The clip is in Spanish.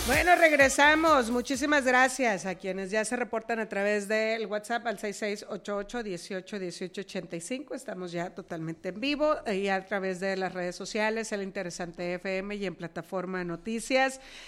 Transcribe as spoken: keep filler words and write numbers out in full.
Bueno, regresamos. Muchísimas gracias a quienes ya se reportan a través del WhatsApp al seis seis ocho ocho, dieciocho, dieciocho ochenta y cinco. Estamos ya totalmente en vivo y a través de las redes sociales, el Interesante F M y en plataforma Noticias.